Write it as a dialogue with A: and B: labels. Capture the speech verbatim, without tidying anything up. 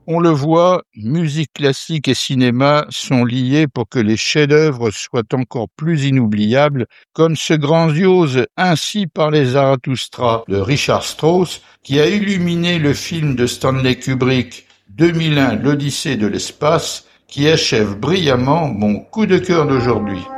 A: On le voit, musique classique et cinéma sont liés pour que les chefs-d'œuvre soient encore plus inoubliables, comme ce grandiose Ainsi parlait Zarathustra de Richard Strauss, qui a illuminé le film de Stanley Kubrick deux mille un, l'Odyssée de l'espace, qui achève brillamment mon coup de cœur d'aujourd'hui.